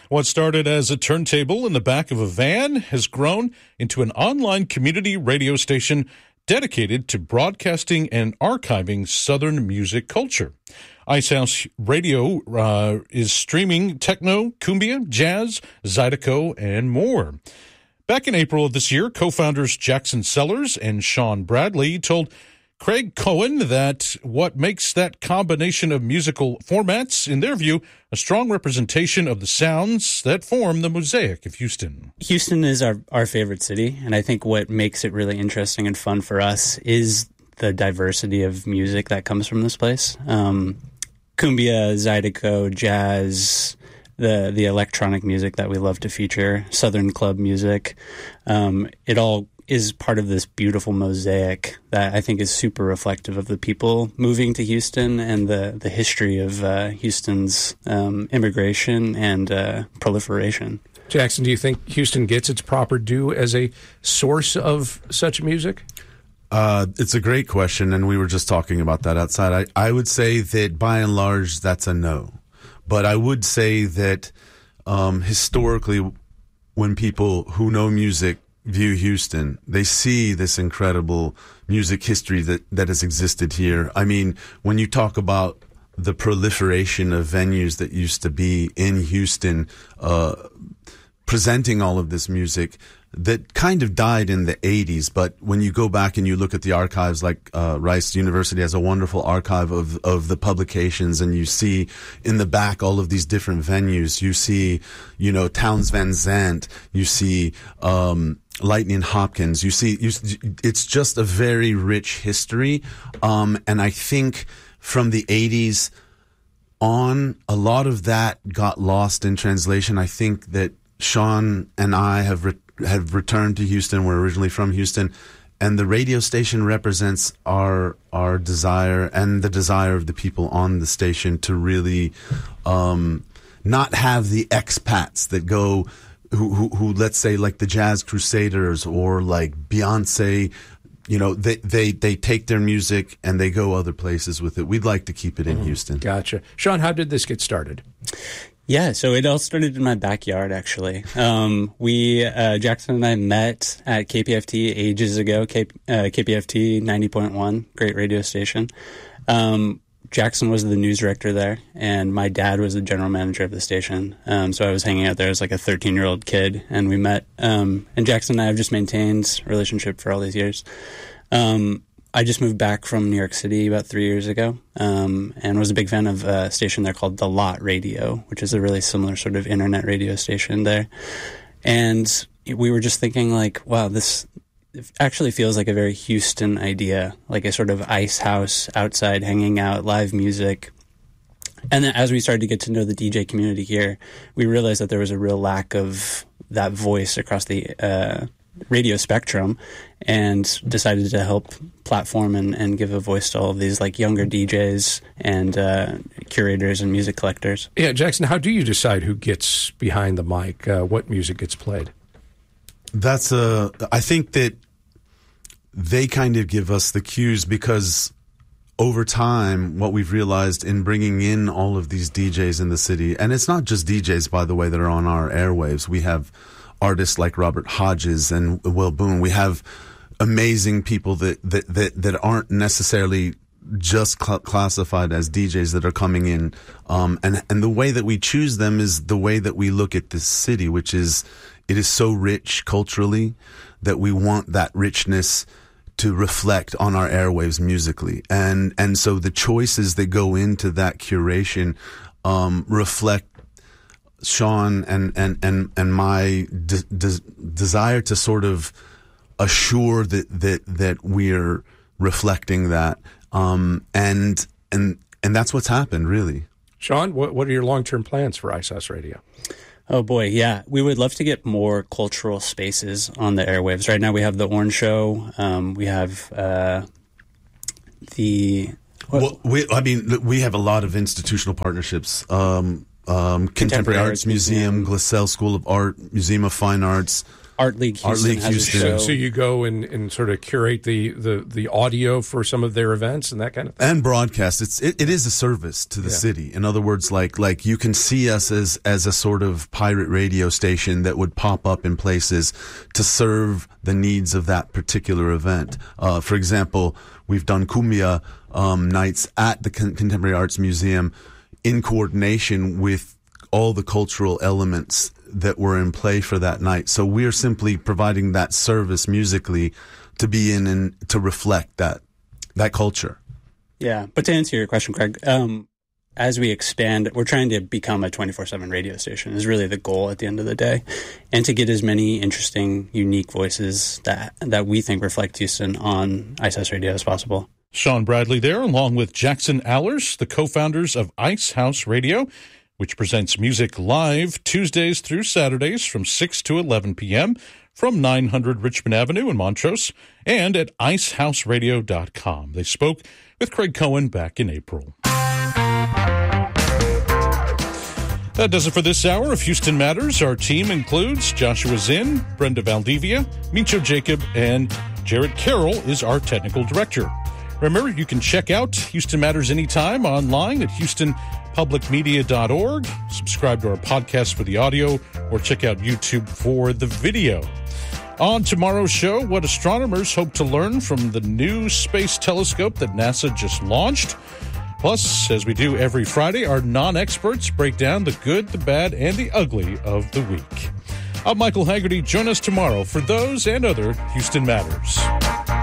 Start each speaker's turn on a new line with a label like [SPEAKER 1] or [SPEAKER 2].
[SPEAKER 1] What started as a turntable in the back of a van has grown into an online community radio station dedicated to broadcasting and archiving Southern music culture. Icehouse Radio is streaming techno, cumbia, jazz, zydeco, and more. Back in April of this year, co-founders Jackson Sellers and Sean Bradley told Craig Cohen that what makes that combination of musical formats, in their view, a strong representation of the sounds that form the mosaic of Houston.
[SPEAKER 2] Houston is our favorite city, and I think what makes it really interesting and fun for us is the diversity of music that comes from this place. Cumbia, zydeco, jazz, the electronic music that we love to feature, Southern club music, it all is part of this beautiful mosaic that I think is super reflective of the people moving to Houston and the history of Houston's immigration and proliferation.
[SPEAKER 3] Jackson, do you think Houston gets its proper due as a source of such music?
[SPEAKER 4] It's a great question, and we were just talking about that outside. I would say that by and large, that's a no. But I would say that historically, when people who know music view Houston, they see this incredible music history that has existed here. I mean, when you talk about the proliferation of venues that used to be in Houston, presenting all of this music, that kind of died in the 80s, but when you go back and you look at the archives, like Rice University has a wonderful archive of the publications, and you see in the back all of these different venues. You see, Townes Van Zandt, you see Lightning Hopkins, you see, it's just a very rich history, and I think from the 80s on, a lot of that got lost in translation. I think that Sean and I have returned to Houston. We're originally from Houston, and the radio station represents our desire and the desire of the people on the station to really not have the expats that go who let's say like the Jazz Crusaders or like Beyonce. They take their music and they go other places with it. We'd like to keep it in Houston.
[SPEAKER 3] Gotcha. Sean, how did this get started?
[SPEAKER 2] Yeah, so it all started in my backyard, actually. Jackson and I met at KPFT ages ago, KPFT 90.1, great radio station. Jackson was the news director there, and my dad was the general manager of the station. So I was hanging out there as like a 13-year-old kid, and we met. And Jackson and I have just maintained a relationship for all these years. I just moved back from New York City about 3 years ago, and was a big fan of a station there called The Lot Radio, which is a really similar sort of internet radio station there. And we were just thinking like, wow, this actually feels like a very Houston idea, like a sort of ice house outside hanging out, live music. And then as we started to get to know the DJ community here, we realized that there was a real lack of that voice across the radio spectrum, and decided to help platform and give a voice to all of these like younger DJs and curators and music collectors.
[SPEAKER 3] Yeah, Jackson, how do you decide who gets behind the mic, what music gets played?
[SPEAKER 4] I think that they kind of give us the cues, because over time, what we've realized in bringing in all of these DJs in the city, and it's not just DJs, by the way, that are on our airwaves. We have artists like Robert Hodges and Will Boone. We have amazing people that aren't necessarily just classified as DJs that are coming in. And the way that we choose them is the way that we look at this city, which is, it is so rich culturally that we want that richness to reflect on our airwaves musically. And so the choices that go into that curation reflect Sean and my desire to sort of assure that we're reflecting that, and that's what's happened, really.
[SPEAKER 3] Sean, what are your long-term plans for Icehouse Radio?
[SPEAKER 2] Oh boy, yeah, we would love to get more cultural spaces on the airwaves. Right now, we have the Orange Show. We have
[SPEAKER 4] we have a lot of institutional partnerships. Contemporary Arts Museum, Glassell School of Art, Museum of Fine Arts.
[SPEAKER 2] Art League Houston has
[SPEAKER 4] Houston.
[SPEAKER 2] a show.
[SPEAKER 3] So you go and sort of curate the audio for some of their events and that kind of thing?
[SPEAKER 4] And broadcast. It is a service to the city. In other words, like you can see us as a sort of pirate radio station that would pop up in places to serve the needs of that particular event. For example, we've done cumbia nights at the Contemporary Arts Museum in coordination with all the cultural elements that were in play for that night. So we're simply providing that service musically to be in and to reflect that culture.
[SPEAKER 2] Yeah, but to answer your question, Craig, as we expand, we're trying to become a 24/7 radio station is really the goal at the end of the day, and to get as many interesting, unique voices that we think reflect Houston on ICE Radio as possible.
[SPEAKER 1] Sean Bradley there, along with Jackson Allers, the co-founders of Ice House Radio, which presents music live Tuesdays through Saturdays from 6 to 11 p.m. from 900 Richmond Avenue in Montrose and at icehouseradio.com. They spoke with Craig Cohen back in April. That does it for this hour of Houston Matters. Our team includes Joshua Zinn, Brenda Valdivia, Micho Jacob, and Jared Carroll is our technical director. Remember, you can check out Houston Matters anytime online at HoustonPublicMedia.org. Subscribe to our podcast for the audio or check out YouTube for the video. On tomorrow's show, what astronomers hope to learn from the new space telescope that NASA just launched. Plus, as we do every Friday, our non-experts break down the good, the bad, and the ugly of the week. I'm Michael Haggerty. Join us tomorrow for those and other Houston Matters.